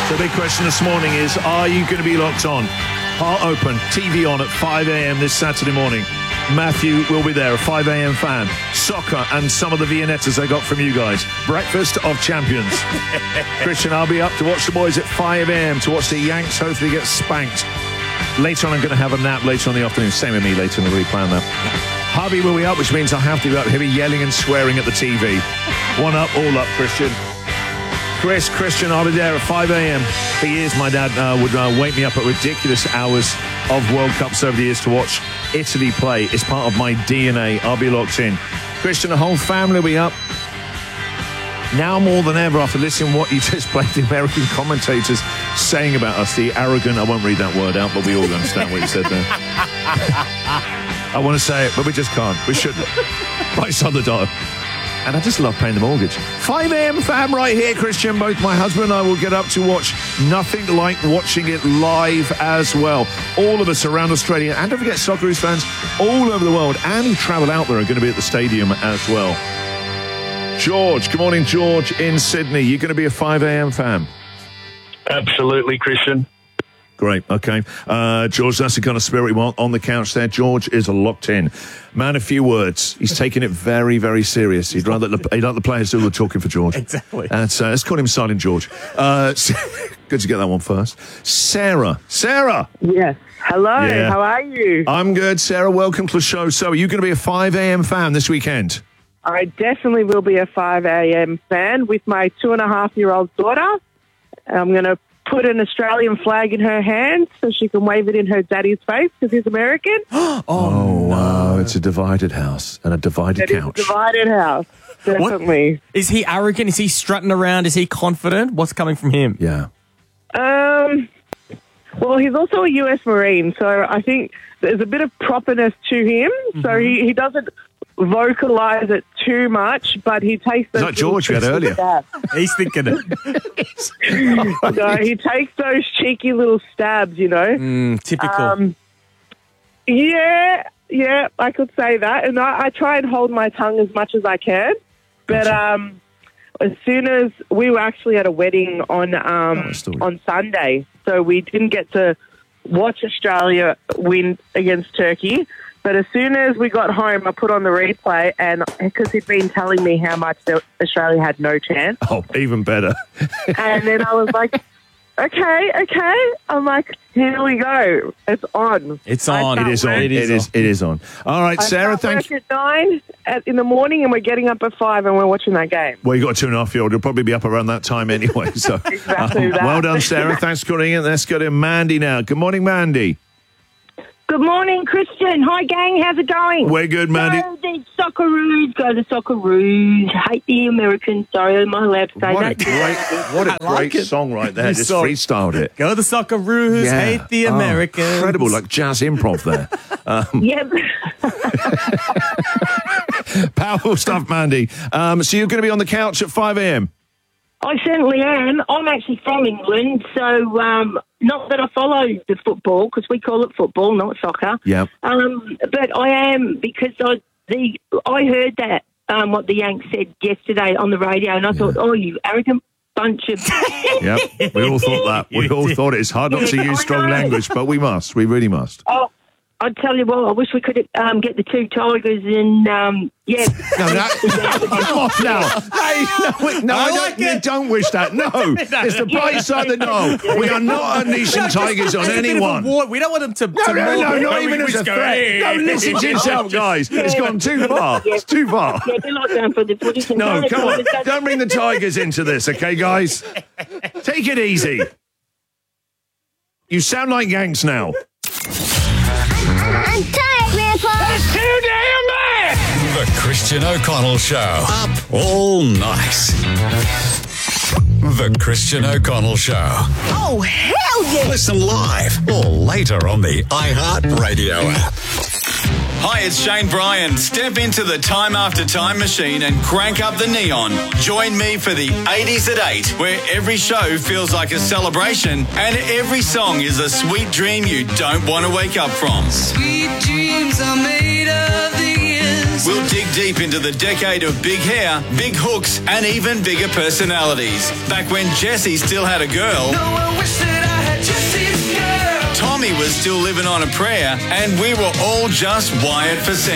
The big question this morning is, are you going to be locked on? Heart open, TV on at 5 a.m. this Saturday morning. Matthew will be there, a 5 a.m. fan. Soccer and some of the Viennettas I got from you guys. Breakfast of champions. Christian, I'll be up to watch the boys at 5 a.m. to watch the Yanks hopefully get spanked. Later on, I'm going to have a nap later on in the afternoon. Same with me later in the replan that. Hubby will be up, which means I'll have to be up. He'll be yelling and swearing at the TV. One up, all up, Christian. Christian, I'll be there at 5 a.m. For years, my dad would wake me up at ridiculous hours of World Cups over the years to watch Italy play. It's part of my DNA. I'll be locked in. Christian, the whole family will be up. Now more than ever, after listening to what you just played, the American commentators saying about us, the arrogant, I won't read that word out, but we all understand what you said there. I want to say it, but we just can't. We shouldn't. Right on the dial. And I just love paying the mortgage. 5 a.m. fam right here, Christian. Both my husband and I will get up to watch nothing like watching it live as well. All of us around Australia, and don't forget Socceroos fans all over the world and who travel out there are going to be at the stadium as well. George, good morning, George in Sydney. You're going to be a 5 a.m. fan? Absolutely, Christian. Great, okay. George, that's the kind of spirit we want on the couch there. George is locked in. Man, a few words. He's taking it very, very serious. He'd like the players do the talking for George. Exactly. Let's call him Silent George. Good to get that one first. Sarah. Yes. Hello, Yeah. How are you? I'm good, Sarah. Welcome to the show. So, are you going to be a 5 a.m. fan this weekend? I definitely will be a 5 a.m. fan with my 2.5-year-old daughter. I'm going to put an Australian flag in her hand so she can wave it in her daddy's face because he's American. Wow. It's a divided house and a divided couch. It's a divided house, definitely. What? Is he arrogant? Is he strutting around? Is he confident? What's coming from him? Yeah. Well, he's also a U.S. Marine, so I think there's a bit of properness to him. Mm-hmm. So he doesn't vocalise it too much, but he takes those... It's like George we had earlier. He's thinking it. So he takes those cheeky little stabs, you know. Typical. Yeah, I could say that. And I try and hold my tongue as much as I can. But as soon as we were actually at a wedding on Sunday, so we didn't get to watch Australia win against Turkey. But as soon as we got home, I put on the replay, and because he'd been telling me how much Australia had no chance. Oh, even better. And then I was like, okay. I'm like, here we go. It's on. It's on. It is on. All right, Sarah, thank you. I start work at 9 in the morning, and we're getting up at 5, and we're watching that game. Well, you got a 2.5-year-old. You'll probably be up around that time anyway. So, Exactly that. Well done, Sarah. Thanks for calling in. Let's go to Mandy now. Good morning, Mandy. Good morning, Christian. Hi, gang. How's it going? We're good, Mandy. Go the Socceroos. Go the Socceroos. Hate the Americans. Sorry, am I allowed to say that? What a great song right there. Just freestyled it. Go the Socceroos, hate the Americans. Incredible, like jazz improv there. Yep. Powerful stuff, Mandy. So you're going to be on the couch at 5 a.m.? I certainly am. I'm actually from England, so not that I follow the football, because we call it football, not soccer. Yeah. But I am, because I heard that, what the Yanks said yesterday on the radio, and I thought, oh, you arrogant bunch of... Yep, we all thought that. We all thought it's hard not to use strong language, but we must. We really must. Oh, I'd tell you what, I wish we could get the two Tigers and, yeah. Come on now. Don't wish that. No. It's the bright side of the no. We are not unleashing tigers on anyone. We don't want them to... No, not even as a threat. No, listen to yourself, guys. It's gone too far. It's too far. Yeah, they're like going for the footy. No, come on. Don't bring the tigers into this, okay, guys? Take it easy. You sound like Yanks now. I'm tired, Grandpa. That's too damn bad. The Christian O'Connell Show. Up all night. The Christian O'Connell Show. Oh, hell yeah. Listen live or later on the iHeartRadio app. Hi, it's Shane Bryan. Step into the Time After Time machine and crank up the neon. Join me for the 80s at 8, where every show feels like a celebration and every song is a sweet dream you don't want to wake up from. Sweet dreams are made of the years We'll dig deep into the decade of big hair, big hooks, and even bigger personalities. Back when Jessie still had a girl, Tommy was still living on a prayer, and we were all just wired for sex.